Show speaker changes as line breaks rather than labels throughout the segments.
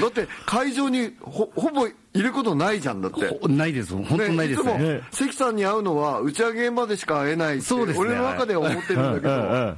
だって会場にほぼいることないじゃん。だって
ないです、本当にないですね。
いつも関さんに会うのは打ち上げ現場でしか会えないって
そうですね、
俺の中では思ってるんだけど、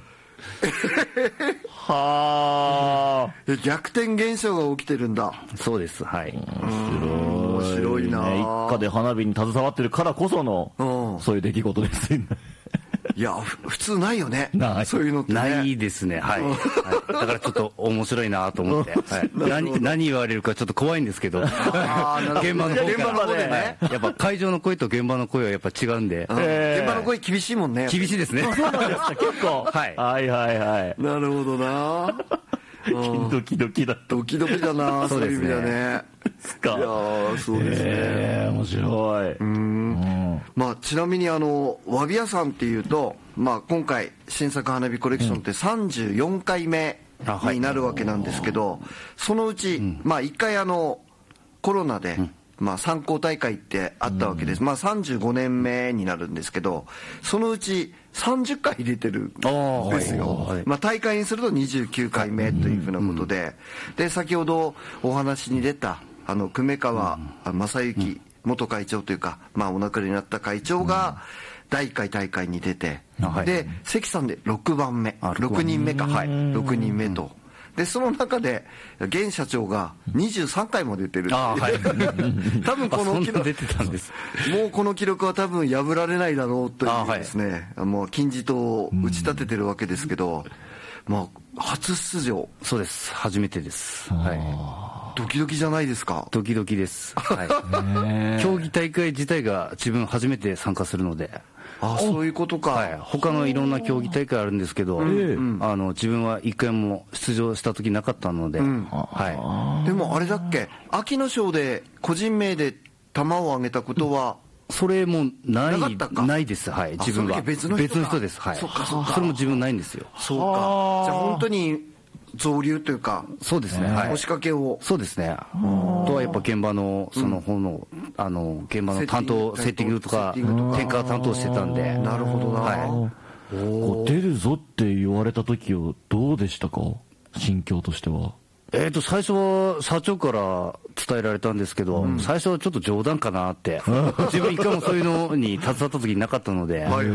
はあ、
逆転現象が起きてるんだ。
そうです、はい。
面白いな、
ね、一家で花火に携わってるからこその、そういう出来事ですよね。
いや普通ないよね、そういうのってね。
ないですね、はい、はい、だからちょっと面白いなと思って、はい、何言われるかちょっと怖いんですけど、現場の方でね、やっぱ会場の声と現場の声はやっぱ違うんで、
現場の声厳しいもんね。
厳しいですね。
そうなんですか、結構。はい、はいはいはい。
なるほどな。
ドキドキだ。
ドキドキだな、そういう意味だね。いやそうですね。
面白い。
まあちなみにわび屋さんっていうと、まあ今回新作花火コレクションって34回目になるわけなんですけど、そのうちまあ1回コロナでまあ参考大会ってあったわけです。まあ35年目になるんですけど、そのうち30回入れてるんですよ。まあ大会にすると29回目というふうなことで、で先ほどお話に出た久米川正幸元会長というか、まあお亡くなりになった会長が第1回大会に出て、で関さんで6番目、6人目か、6人目と。でその中で現社長が23回も出てるっていう、多分この記録もうこの記録は多分破られないだろうというですね、もう金字塔を打ち立ててるわけですけど、まあ初出場。
そうです、初めてです。はい、
ドキドキじゃないですか。
ドキドキです、はい、競技大会自体が自分初めて参加するので。
そういうことか、
はい、他のいろんな競技大会あるんですけど、自分は一回も出場した時なかったので、はい、で
もあれだっけ、秋の賞で個人名で玉をあげたことは、
それもないです、はい、自分は別の人です、はい、それも自分ないんですよ。
そうか、じゃあ本当に造流というか、
そうですね、はい、
押しかけを、
そうですね、とはやっぱ現場のその方の現場の担当、セッティングとか点火担当してたんで。
なるほどな、
はい、出るぞって言われた時はどうでしたか、心境としては。
最初は社長から伝えられたんですけど、最初はちょっと冗談かなって自分一回もそういうのに携わった時になかったので、はい、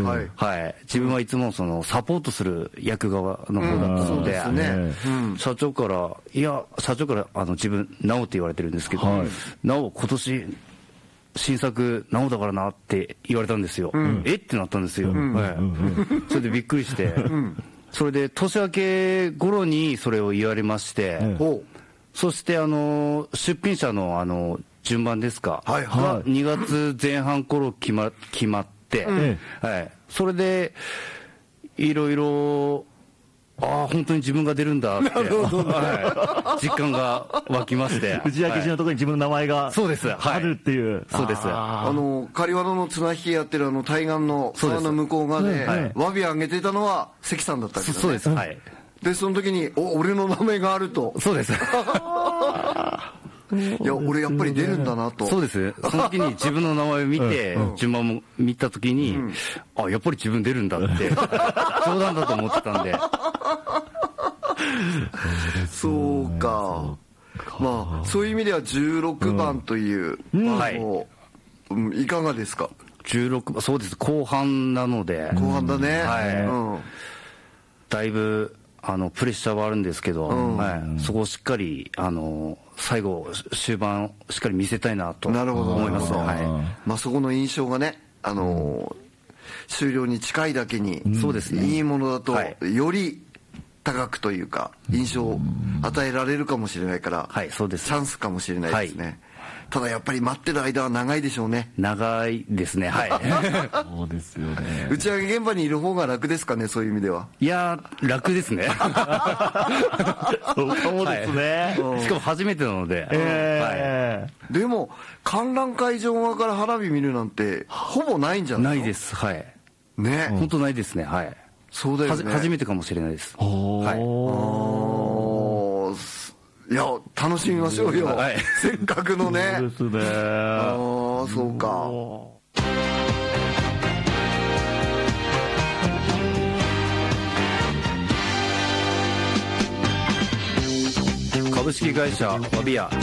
自分はいつもそのサポートする役側の方だったので、社長から自分なおって言われてるんですけど、なお今年新作なおだからなって言われたんですよ。えってなったんですよ。それでびっくりして、それで年明け頃にそれを言われまして、そして出品者の順番ですか、が2月前半頃決まって、それでいろいろ本当に自分が出るんだって実感が湧きまして、
打ち上げ時のところに自分の名前があるっていう。
そうです。
狩原の綱引きやってる対岸の川の向こう側でわび上げていたのは関さんだったわけですね。
そうです、はい。
でその時に俺の名前があると。
そうです。
いや俺やっぱり出るんだなと。
そうです。その時に自分の名前を見て順番も見た時に、やっぱり自分出るんだって冗談だと思ってたんで。
そうか。まあそういう意味では16番といういかがですか。
16番、そうです、後半なので。
後半だね。
はい。だいぶプレッシャーはあるんですけど、そこをしっかり最後終盤しっかり見せたいなと思います。
まあそこの印象がね、終了に近いだけに、そうですね、いいものだとより高くというか印象を与えられるかもしれないから、
そうです、
チャンスかもしれないですね。ただやっぱり待ってる間は長いでしょうね。
長いですね。はい。
そうですよね。
打ち上げ現場にいる方が楽ですかね、そういう意味では。
いや楽ですね。
そうかもですね。
しかも初めてなので。
でも観覧会場側から花火見るなんてほぼないんじゃない？
ないです。はい。
ね。
本当ないですね。はい。
そうだよね。
初めてかもしれないです。
はい。いや楽しみましょうよ、せっかくのね。
そうですね。
そうか。
株式会社わびや